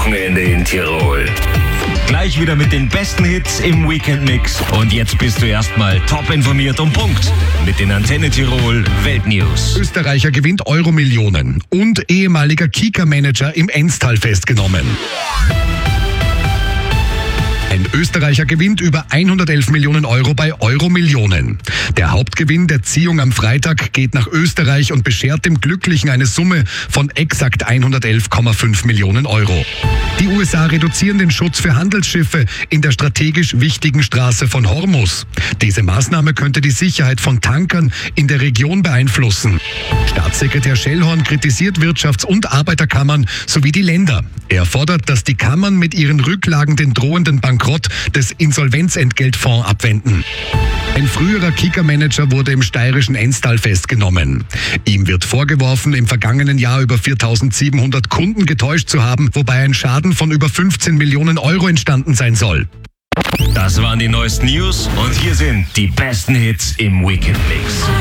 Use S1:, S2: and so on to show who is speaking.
S1: Wochenende in Tirol. Gleich wieder mit den besten Hits im Weekend-Mix. Und jetzt bist du erstmal top informiert und Punkt mit den Antenne Tirol Weltnews.
S2: Österreicher gewinnt Euro-Millionen und ehemaliger Kika-Manager im Enstal festgenommen. Ein Österreicher gewinnt über 111 Millionen Euro bei Euro-Millionen. Der Hauptgewinn der Ziehung am Freitag geht nach Österreich und beschert dem Glücklichen eine Summe von exakt 111,5 Millionen Euro. Die USA reduzieren den Schutz für Handelsschiffe in der strategisch wichtigen Straße von Hormuz. Diese Maßnahme könnte die Sicherheit von Tankern in der Region beeinflussen. Staatssekretär Schellhorn kritisiert Wirtschafts- und Arbeiterkammern sowie die Länder. Er fordert, dass die Kammern mit ihren Rücklagen den drohenden Bankrott des Insolvenzentgeltfonds abwenden. Ein früherer Kika-Manager wurde im steirischen Enstal festgenommen. Ihm wird vorgeworfen, im vergangenen Jahr über 4.700 Kunden getäuscht zu haben, wobei ein Schaden von über 15 Millionen Euro entstanden sein soll.
S1: Das waren die neuesten News und hier sind die besten Hits im Weekend-Mix.